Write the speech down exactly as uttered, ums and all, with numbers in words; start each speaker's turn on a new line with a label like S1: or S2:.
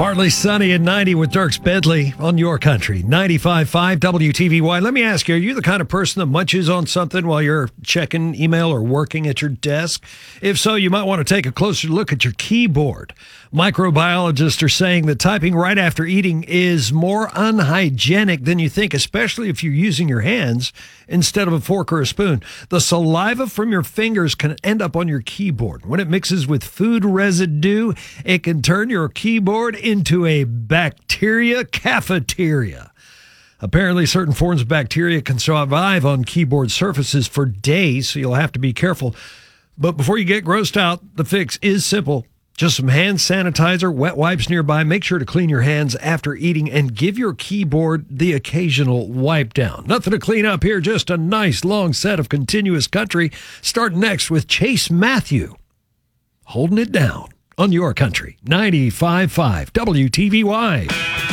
S1: Partly sunny and ninety with Dirks Bentley on your country. ninety-five point five W T V Y. Let me ask you, are you the kind of person that munches on something while you're checking email or working at your desk? If so, you might want to take a closer look at your keyboard. Microbiologists are saying that typing right after eating is more unhygienic than you think, especially if you're using your hands instead of a fork or a spoon. The saliva from your fingers can end up on your keyboard. When it mixes with food residue, it can turn your keyboard into a bacteria cafeteria. Apparently, certain forms of bacteria can survive on keyboard surfaces for days, so you'll have to be careful. But before you get grossed out, the fix is simple. Just some hand sanitizer, wet wipes nearby. Make sure to clean your hands after eating and give your keyboard the occasional wipe down. Nothing to clean up here, just a nice long set of continuous country. Start next with Chase Matthew, Holding It Down on your country. ninety-five point five W T V Y.